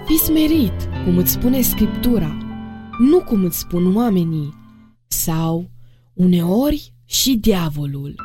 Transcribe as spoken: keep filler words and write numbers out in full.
Fii smerit, cum îți spune Scriptura, nu cum îți spun oamenii, sau uneori și diavolul.